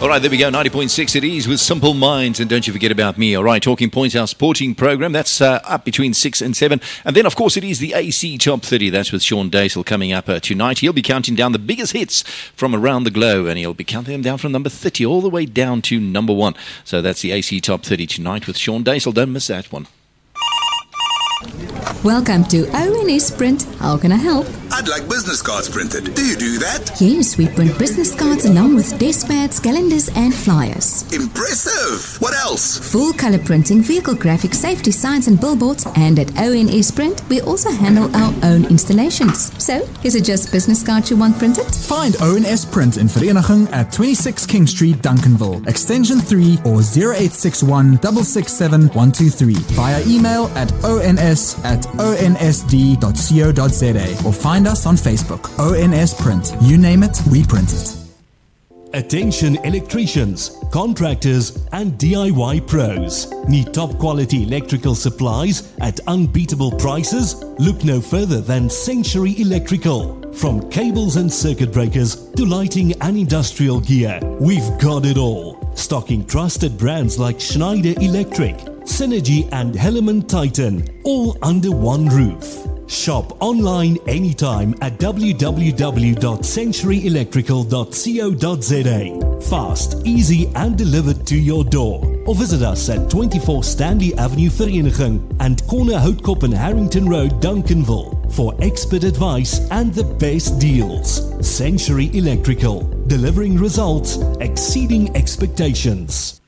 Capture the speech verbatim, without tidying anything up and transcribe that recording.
All right, there we go. ninety point six it is with Simple Minds. And don't you forget about me. All right, Talking Points, our sporting program. That's uh, up between six and seven. And then, of course, it is the A C Top thirty. That's with Sean Dacel coming up uh, tonight. He'll be counting down the biggest hits from around the globe. And he'll be counting them down from number thirty all the way down to number one. So that's the A C Top thirty tonight with Sean Dacel. Don't miss that one. Welcome to O N S Print. How can I help? I'd like business cards printed. Do you do that? Yes, we print business cards along with desk pads, calendars and flyers. Impressive! What else? Full color printing, vehicle graphics, safety signs and billboards. And at O N S Print, we also handle our own installations. So, is it just business cards you want printed? Find O N S Print in Vereniging at twenty-six King Street, Duncanville, extension three or zero eight six one, six six seven, one two three. Via email at ons at o n s d dot co dot z a or find us on Facebook. O N S Print. You name it, we print it. Attention electricians, contractors and D I Y pros. Need top quality electrical supplies at unbeatable prices? Look no further than Century Electrical. From cables and circuit breakers to lighting and industrial gear, we've got it all. Stocking trusted brands like Schneider Electric, Synergy and Helaman Titan, all under one roof. Shop online anytime at w w w dot century electrical dot co dot z a. Fast, easy and delivered to your door. Or visit us at twenty-four Stanley Avenue, Vereniging and Corner Houtkop and Harrington Road, Duncanville for expert advice and the best deals. Century Electrical, delivering results exceeding expectations.